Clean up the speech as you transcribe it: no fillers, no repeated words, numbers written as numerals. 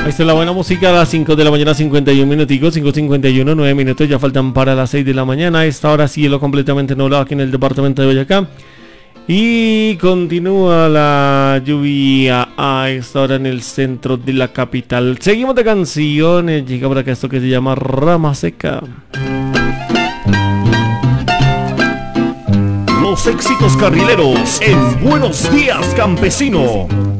Ahí está la buena música a las 5 de la mañana, 51 minuticos, 5:51, 9 minutos, ya faltan para las 6 de la mañana. A esta hora cielo completamente nublado aquí en el departamento de Boyacá. Y continúa la lluvia a esta hora en el centro de la capital. Seguimos de canciones, llega por acá esto que se llama Rama Seca. Los éxitos carrileros en Buenos Días Campesino.